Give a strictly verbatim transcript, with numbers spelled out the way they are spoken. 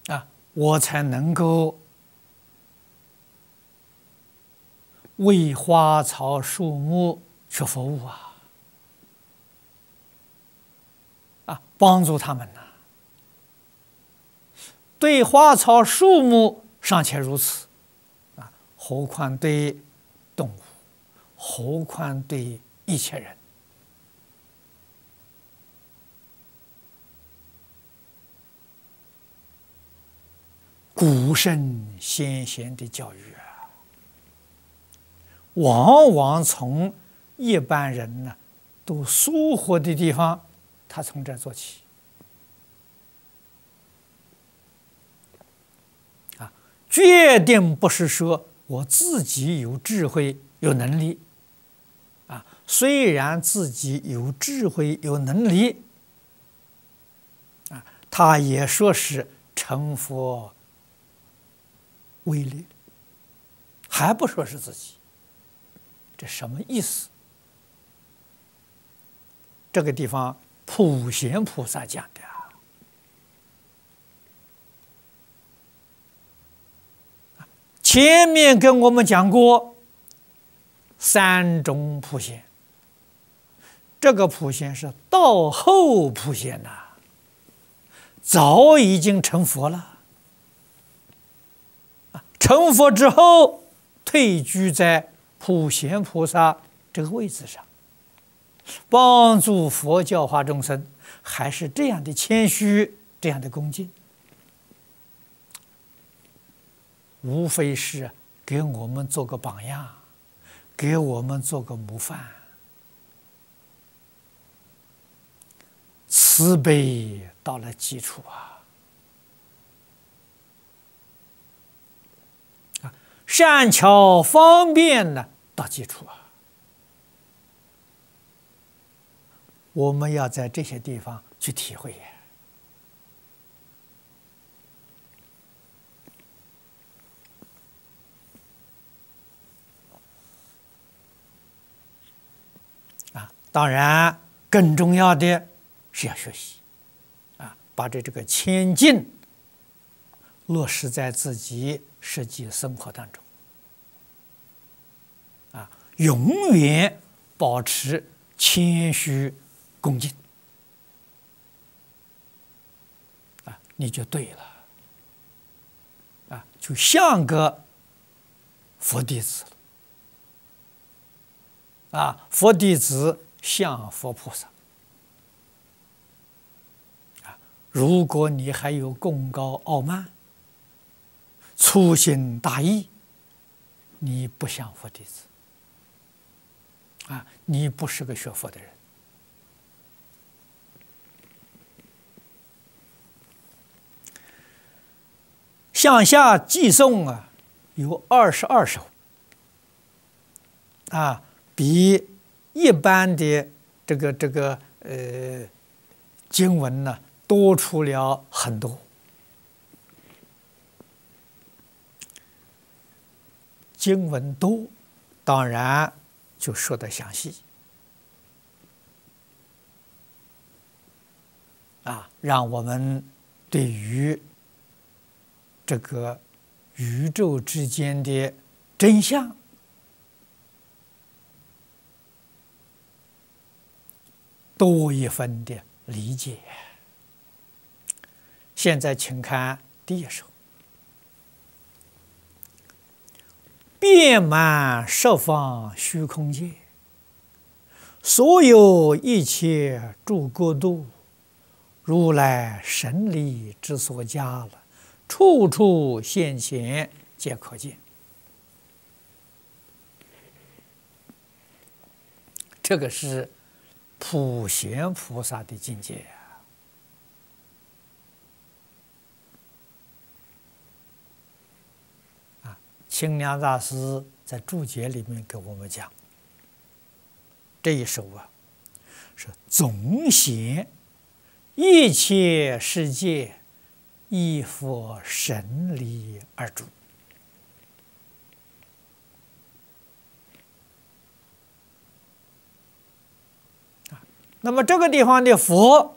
啊，我才能够为花草树木去服务啊，啊，帮助他们呐。对花草树木尚且如此，啊，何况对动物，何况对一切人？古圣先贤的教育啊，往往从一般人呢都疏忽的地方，他从这儿做起啊，决定不是说我自己有智慧、有能力啊，虽然自己有智慧、有能力啊，他也说是成佛威力，还不说是自己，这什么意思？这个地方普贤菩萨讲的啊，前面跟我们讲过三种普贤，这个普贤是道后普贤呐、啊，早已经成佛了。成佛之后，退居在普贤菩萨这个位置上，帮助佛教化众生，还是这样的谦虚，这样的恭敬，无非是给我们做个榜样，给我们做个模范，慈悲到了基础啊。善巧方便呢，到基础啊！我们要在这些地方去体会呀。啊，当然，更重要的是要学习啊，把这这个谦敬落实在自己实际生活当中。啊，永远保持谦虚恭敬，啊，你就对了，啊，就像个佛弟子了，啊，佛弟子像佛菩萨，啊，如果你还有功高傲慢、粗心大意，你不像佛弟子。啊，你不是个学佛的人。向下寄送啊，有二十二首，啊，比一般的这个这个呃经文呢多出了很多。经文多，当然就说得详细啊，让我们对于这个宇宙之间的真相多一分的理解。现在请看第一首：遍满十方虚空界，所有一切诸国度，如来神力之所加了，处处现前，皆可见。这个是普贤菩萨的境界啊！清凉大师在注解里面给我们讲，这一首啊，是总显一切世界依佛神力而住。那么这个地方的佛